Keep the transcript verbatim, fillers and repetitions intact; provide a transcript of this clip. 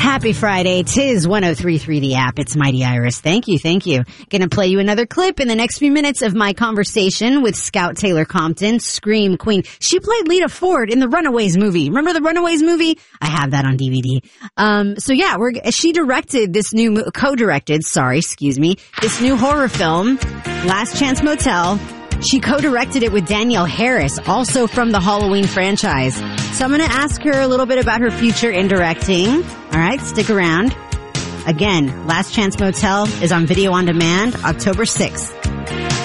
Happy Friday. Tis one oh three point three The App. It's Mighty Iris. Thank you, thank you. Gonna play you another clip in the next few minutes of my conversation with Scout Taylor Compton, Scream Queen. She played Lita Ford in the Runaways movie. Remember the Runaways movie? I have that on D V D. Um, so yeah, we're, she directed this new, co-directed, sorry, excuse me, this new horror film, Last Chance Motel. She co-directed it with Danielle Harris, also from the Halloween franchise. So I'm going to ask her a little bit about her future in directing. All right, stick around. Again, Last Chance Motel is on video on demand October sixth.